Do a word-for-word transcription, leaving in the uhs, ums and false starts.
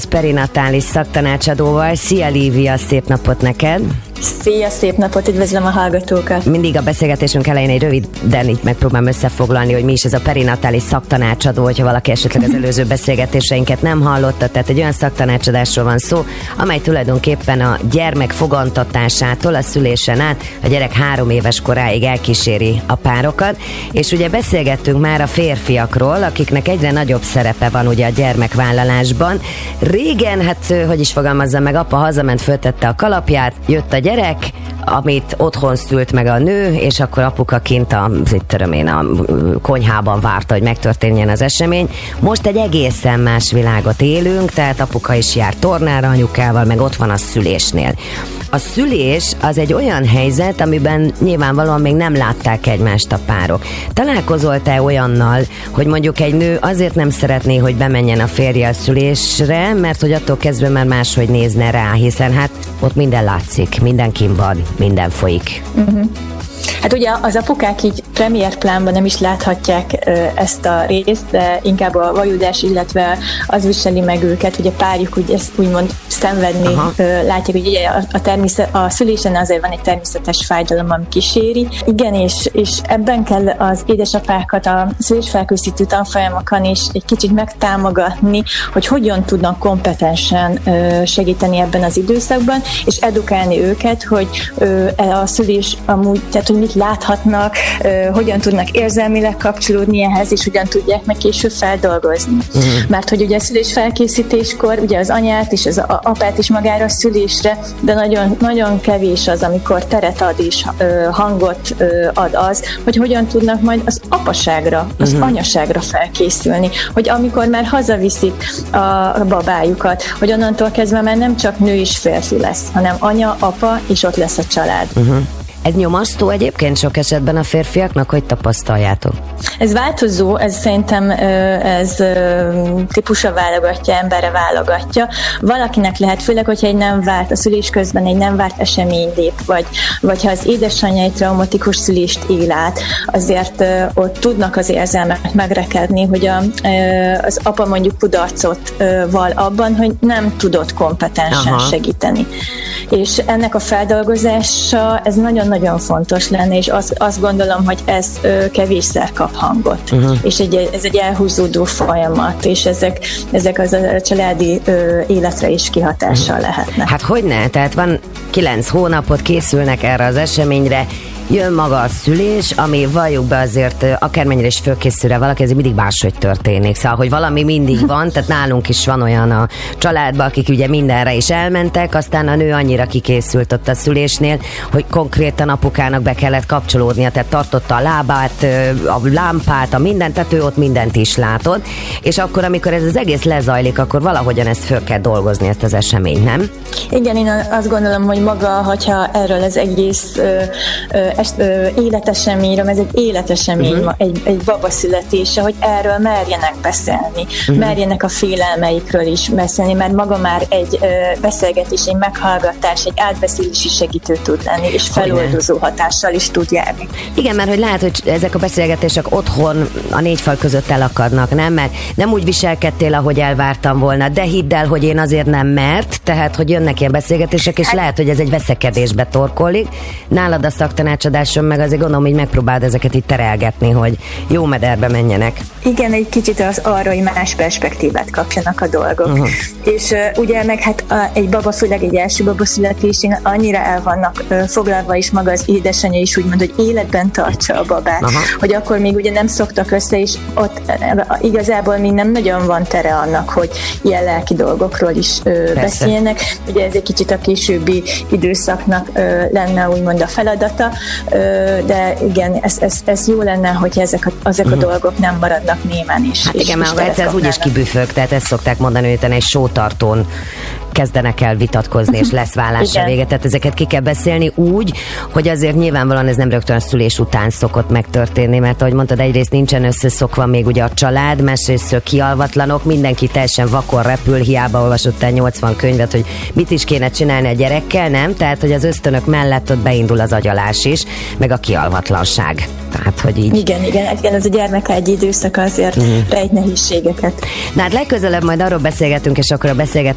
perinatális szakktanácsadóval. Szia Lívia, szép napot neked! Szia, szép napot, üdvözlöm a hallgatókat! Mindig a beszélgetésünk elején egy röviden így megpróbálom összefoglalni, hogy mi is ez a perinatális szakktanácsadó, hogyha valaki esetleg az előző beszélgetéseinket nem hallotta. Tehát egy olyan szakktanácsadásról van szó, amely tulajdonképpen a gyermek fogantatásától a szülésen át a gyerek három éves koráig elkíséri a párokat. És ugye beszélgettünk már a férfiakról, akiknek egyre nagyobb szerepe van ugye a gyermekvállalásban. Régen, hát hogy is fogalmazzam meg, apa hazament, föltette a kalapját, jött a gyerek, amit otthon szült meg a nő, és akkor apuka kint a, én, a konyhában várta, hogy megtörténjen az esemény. Most egy egészen más világot élünk, tehát apuka is jár tornára anyukával, meg ott van a szülésnél. A szülés az egy olyan helyzet, amiben nyilvánvalóan még nem látták egymást a párok. Találkozol-e olyannal, hogy mondjuk egy nő azért nem szeretné, hogy bemenjen a férje a szülésre, mert hogy attól kezdve már máshogy nézne rá, hiszen hát ott minden látszik, minden kint van, minden folyik. Uh-huh. Hát ugye az apukák így premier plánban nem is láthatják ö, ezt a részt, de inkább a vajudás, illetve az viseli meg őket, hogy a párjuk úgy ezt úgymond szenvedni, ö, látják, hogy ugye a, a, természet, a szülésen azért van egy természetes fájdalom, ami kíséri. Igen, és, és ebben kell az édesapákat a szülésfelkészítő tanfolyamokon is egy kicsit megtámogatni, hogy hogyan tudnak kompetensen ö, segíteni ebben az időszakban, és edukálni őket, hogy ö, a szülés amúgy, tehát hogy mit láthatnak, ö, hogyan tudnak érzelmileg kapcsolódni ehhez, és hogyan tudják meg később feldolgozni. Uh-huh. Mert hogy ugye a szülés felkészítéskor ugye az anyát és az apát is magára a szülésre, de nagyon, nagyon kevés az, amikor teret ad és ö, hangot ö, ad az, hogy hogyan tudnak majd az apaságra, az uh-huh. anyaságra felkészülni, hogy amikor már hazaviszik a babájukat, hogy onnantól kezdve már nem csak nő és férfi lesz, hanem anya, apa, és ott lesz a család. Uh-huh. Ez nyomasztó egyébként sok esetben a férfiaknak, hogy tapasztaljátok? Ez változó, ez szerintem ez típusa válogatja, emberre válogatja. Valakinek lehet, főleg, hogyha egy nem várt, a szülés közben egy nem várt esemény lép, vagy, vagy ha az édesanyja egy traumatikus szülést él át, azért ott tudnak az érzelmek megrekedni, hogy a, az apa mondjuk kudarcot val abban, hogy nem tudott kompetensen Aha. segíteni. És ennek a feldolgozása, ez nagyon-nagyon fontos lenne, és azt, azt gondolom, hogy ez ö, kevésszer kap hangot. Uh-huh. És egy, ez egy elhúzódó folyamat, és ezek, ezek az a családi ö, életre is kihatással uh-huh. lehetnek. Hát hogyne? Tehát van kilenc hónapot, készülnek erre az eseményre, jön maga a szülés, ami valljuk be azért akármennyire is fölkészülre valaki, ez mindig máshogy történik. Szóval, hogy valami mindig van, tehát nálunk is van olyan a családban, akik ugye mindenre is elmentek, aztán a nő annyira kikészült ott a szülésnél, hogy konkrétan apukának be kellett kapcsolódnia, tehát tartotta a lábát, a lámpát, a mindent, tehát ő ott mindent is látott, és akkor, amikor ez az egész lezajlik, akkor valahogyan ezt föl kell dolgozni, ezt az eseményt, nem? Igen, én azt gondolom, hogy maga, hogyha erről az egész ö, ö, est, ö, életeseményről, ez egy életesemény, uh-huh. egy, egy baba születése, hogy erről merjenek beszélni, uh-huh. merjenek a félelmeikről is beszélni, mert maga már egy ö, beszélgetés, egy meghallgatás, egy átbeszélési segítő tud lenni, és feloldozó hatással is tud járni. Igen, mert hogy lehet, hogy ezek a beszélgetések otthon a négy fal között elakadnak, nem? Mert nem úgy viselkedtél, ahogy elvártam volna, de hidd el, hogy én azért nem mert, tehát, hogy jönnek ilyen beszélgetések, és hát, lehet, hogy ez egy veszekedésbe torkollik. Nálad a szaktanácsadáson meg azért gondolom, hogy megpróbáld ezeket itt terelgetni, hogy jó mederbe menjenek. Igen, egy kicsit az arra, hogy más perspektívát kapjanak a dolgok. Uh-huh. És uh, ugye meg hát uh, egy baba, főleg egy első baba születésén annyira el vannak uh, foglalva is maga az édesanyja is úgymond, hogy életben tartsa a babát, uh-huh. hogy akkor még ugye nem szoktak össze, és ott uh, igazából még nem nagyon van tere annak, hogy ilyen lelki dolgokról is uh, beszélnek. Ugye ez egy kicsit a későbbi időszaknak uh, lenne úgymond a feladata, uh, de igen, ez, ez, ez jó lenne, hogy ezek a, ezek a uh-huh. dolgok nem maradnak némen is. Hát igen, mert ez úgyis kibüfög, tehát ezt szokták mondani, hogy egy sótartón kezdenek el vitatkozni, és lesz vállásra vége. Tehát ezeket ki kell beszélni úgy, hogy azért nyilvánvalóan ez nem rögtön a szülés után szokott megtörténni, mert ahogy mondtad, egyrészt nincsen összeszokva még ugye a család, másrészt kialvatlanok, mindenki teljesen vakon repül, hiába olvasott el nyolcvan könyvet, hogy mit is kéne csinálni a gyerekkel, nem? Tehát, hogy az ösztönök mellett ott beindul az agyalás is, meg a kialvatlanság. Tehát, hogy így. Igen, igen, igen, ez a gyermekágyi időszak azért uh-huh. rejt nehézségeket. Na hát legközelebb majd arról beszélgetünk, és akkor a beszélgetésünk